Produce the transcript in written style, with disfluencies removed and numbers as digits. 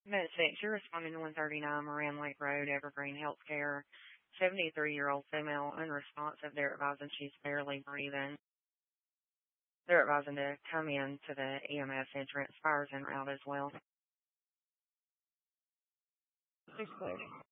Med 6, you're responding to 139 Moran Lake Road, Evergreen Healthcare. 73-year-old female, unresponsive. They're advising she's barely breathing. They're advising to come in to the EMS entrance. Fire's en route as well. 6:30.